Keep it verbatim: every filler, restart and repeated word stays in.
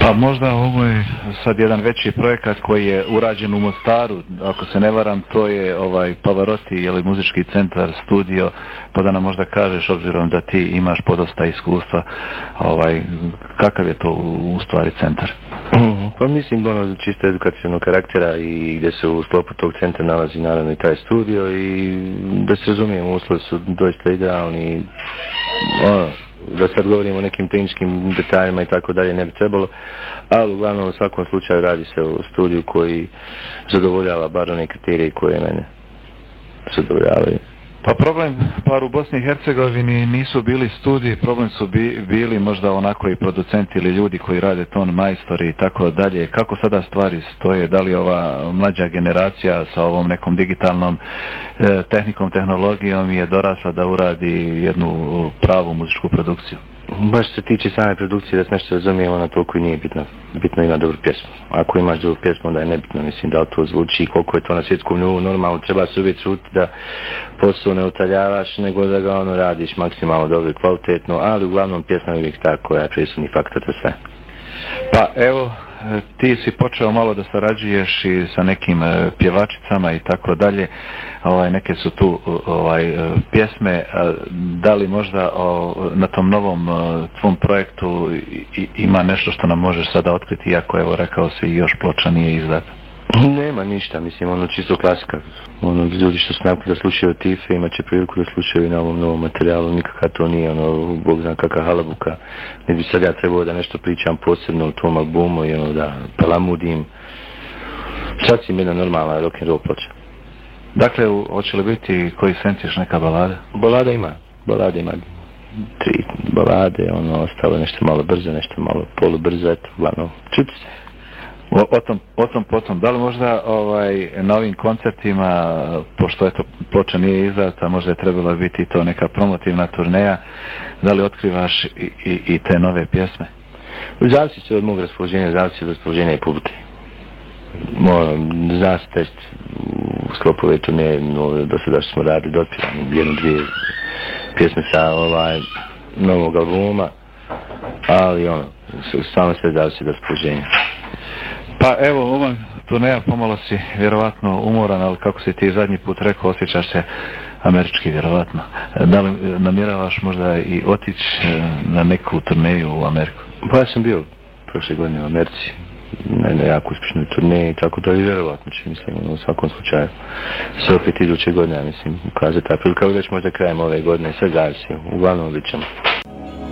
Pa možda ovo je sad jedan veći projekat koji je urađen u Mostaru, ako se ne varam, to je ovaj Pavarotti ili muzički centar, studio, pa da nam možda kažeš, obzirom da ti imaš podosta iskustva, ovaj, kakav je to u, u stvari centar? Mm, pa mislim ono čisto edukacijnog karaktera i gdje se u sklopu tog centra nalazi naravno i taj studio i da se razumijemo, uslovi su doista idealni, ono, da sad govorimo o nekim tehničkim detaljima i tako dalje ne bi trebalo, ali uglavnom u svakom slučaju radi se o studiju koji zadovoljava bar one kriterije koje mene zadovoljavaju. Pa problem, par u Bosni i Hercegovini nisu bili studiji, problem su bi, bili možda onako i producenti ili ljudi koji rade ton majstori i tako dalje. Kako sada stvari stoje? Da li ova mlađa generacija sa ovom nekom digitalnom eh, tehnikom, tehnologijom je dorasla da uradi jednu pravu muzičku produkciju? Baš se tiče same produkcije, da se nešto razumijemo, ona toliko i nije bitno. Bitno ima dobru pjesmu. Ako imaš dobru pjesmu, onda je nebitno, mislim, da li to zvuči, koliko je to na svjetskom nivou. Normalno treba se uvijek čuti da posao ne utaljavaš, nego da ga ono radiš maksimalno dobro i kvalitetno, ali uglavnom pjesma je uvijek ta koja je presudni faktor za sve. Pa evo, ti si počeo malo da sarađuješ i sa nekim pjevačicama i tako dalje, ovaj, neke su tu ovaj, pjesme, da li možda o, na tom novom tvom projektu i, ima nešto što nam možeš sada otkriti, iako evo rekao si još ploča nije izdata? Nema ništa, mislim, ono čisto klasika. Ono, ljudi što su napravili da slušaju Tife, imat će priliku da slušaju i na ovom novom materijalu, nikakav to nije, ono, bog zna kakva halabuka. Ne bi sad ja trebao da nešto pričam posebno u tom albumu i ono, da palamudim. Sad si mi jedna normalna rock'n'roll ploča. Dakle, hoće li biti koji sentiš neka balada? Balada ima, balada ima. Tri balade, ono, ostalo nešto malo brzo, nešto malo polubrzo, eto, uglavnom, čuti se. O, o, tom, o tom potom, da li možda ovaj, na ovim koncertima, pošto eto ploča nije izdata, možda je trebala biti to neka promotivna turneja, da li otkrivaš i, i, i te nove pjesme? Zavisi se od mog raspoloženja, zavisi od raspoloženja i publike. Zna se test u sklopu ove turneje, no, do sada smo radili dotpirani jednu, dvije pjesme sa ovaj, novog albuma, ali ono, samo se zavisi od raspoloženja. Pa evo, ova turneja pomalo si vjerovatno umoran, ali kako si ti zadnji put rekao, osjećaš se američki vjerovatno. Da li namjeravaš možda i otići na neku turneju u Ameriku? Pa ja sam bio prošle godine u Americi, na jednoj jako uspješnoj turneji, tako da i vjerovatno će, mislim, u svakom slučaju se opet iduće godine, mislim, ukazati ta prilika, već možda krajem ove godine, sve zavisi, uglavnom bit ćemo.